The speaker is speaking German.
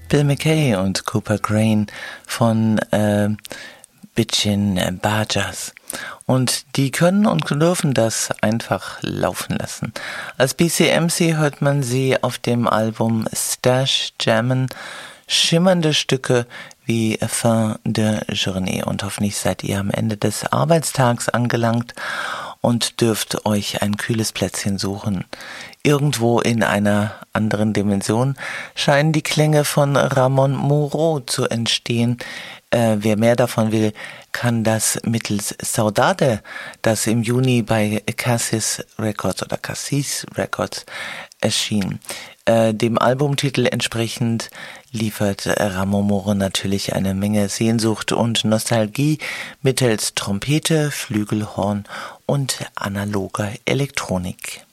Bill McKay und Cooper Grain von Bitchin' Bajas. Und die können und dürfen das einfach laufen lassen. Als BCMC hört man sie auf dem Album Stash Jammin' schimmernde Stücke wie Fin de Journée. Und hoffentlich seid ihr am Ende des Arbeitstags angelangt und dürft euch ein kühles Plätzchen suchen. Irgendwo in einer anderen Dimension scheinen die Klänge von Ramon Mourou zu entstehen. Wer mehr davon will, kann das mittels Saudade, das im Juni bei Cassis Records erschien. Dem Albumtitel entsprechend liefert Ramon Mourou natürlich eine Menge Sehnsucht und Nostalgie mittels Trompete, Flügelhorn und analoger Elektronik.